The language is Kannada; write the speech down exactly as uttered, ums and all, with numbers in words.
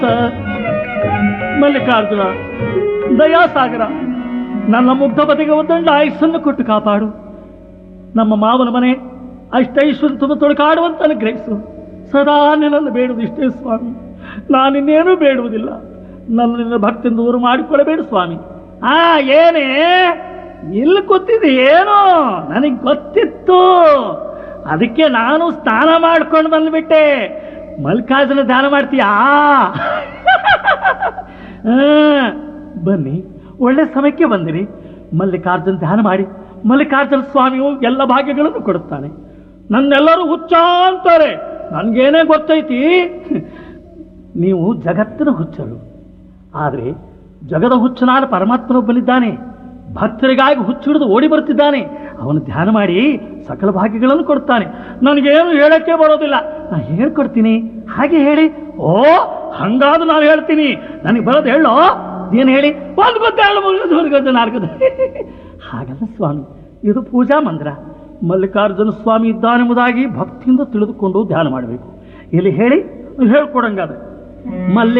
ಮಲ್ಲಿಕಾರ್ಜುನ ದಯಾಸಾಗರ, ನನ್ನ ಮುಗ್ಧಪತಿಗೆ ಒಂದಂಡ ಆಯುಸ್ಸನ್ನು ಕೊಟ್ಟು ಕಾಪಾಡು. ನಮ್ಮ ಮಾವನ ಮನೆ ಅಷ್ಟೈಶ್ವರ್ಯ ತುಂಬ ತೊಡಕಾಡುವಂತ ಅನುಗ್ರಹಿಸು. ಸದಾ ನಿನ್ನನ್ನು ಬೇಡುವುದು ಇಷ್ಟೇ ಸ್ವಾಮಿ, ನಾನಿನ್ನೇನೂ ಬೇಡುವುದಿಲ್ಲ. ನನ್ನ ನಿನ್ನ ಭಕ್ತಿಯಿಂದ ದೂರ ಮಾಡಿಕೊಳ್ಳಬೇಡ ಸ್ವಾಮಿ. ಆ ಏನೇ ಇಲ್ಲಿ ಕೂತಿದ್ದೆ ಏನೋ ನನಗೆ ಗೊತ್ತಿತ್ತು, ಅದಕ್ಕೆ ನಾನು ಸ್ನಾನ ಮಾಡ್ಕೊಂಡು ಬಂದ್ಬಿಟ್ಟೆ. ಮಲ್ಲಿಕಾರ್ಜುನ ಧ್ಯಾನ ಮಾಡ್ತೀಯಾ? ಬನ್ನಿ, ಒಳ್ಳೆ ಸಮಯಕ್ಕೆ ಬಂದಿರಿ. ಮಲ್ಲಿಕಾರ್ಜುನ ಧ್ಯಾನ ಮಾಡಿ. ಮಲ್ಲಿಕಾರ್ಜುನ ಸ್ವಾಮಿಯು ಎಲ್ಲ ಭಾಗ್ಯಗಳನ್ನು ಕೊಡುತ್ತಾನೆ. ನನ್ನೆಲ್ಲರೂ ಹುಚ್ಚ ಅಂತಾರೆ, ನನಗೇನೇ ಗೊತ್ತೈತಿ. ನೀವು ಜಗತ್ತಿನ ಹುಚ್ಚರು, ಆದರೆ ಜಗದ ಹುಚ್ಚನಾದ ಪರಮಾತ್ಮನೊಬ್ಬನಿದ್ದಾನೆ. ಭಕ್ತರಿಗಾಗಿ ಹುಚ್ಚಿಡಿದು ಓಡಿ ಬರುತ್ತಿದ್ದಾನೆ. ಅವನು ಧ್ಯಾನ ಮಾಡಿ ಸಕಲ ಭಾಗ್ಯಗಳನ್ನು ಕೊಡ್ತಾನೆ. ನನಗೇನು ಹೇಳಕ್ಕೆ ಬರೋದಿಲ್ಲ, ನಾನು ಹೇಳ್ಕೊಡ್ತೀನಿ, ಹಾಗೆ ಹೇಳಿ. ಓ ಹಂಗಾದ್ರೂ ನಾನು ಹೇಳ್ತೀನಿ, ನನಗೆ ಬರೋದು ಹೇಳೋ. ಏನು ಹೇಳಿ? ಒಂದು ಗೊತ್ತ ಗೊತ್ತ ನಾಲ್ಕು ಹಾಗಲ್ಲ ಸ್ವಾಮಿ, ಇದು ಪೂಜಾ ಮಂದಿರ. ಮಲ್ಲಿಕಾರ್ಜುನ ಸ್ವಾಮಿ ಇದ್ದಾನೆಂಬುದಾಗಿ ಭಕ್ತಿಯಿಂದ ತಿಳಿದುಕೊಂಡು ಧ್ಯಾನ ಮಾಡಬೇಕು. ಇಲ್ಲಿ ಹೇಳಿ ಹೇಳ್ಕೊಡಂಗಾದ್ರೆ ಮಲ್ಲಿ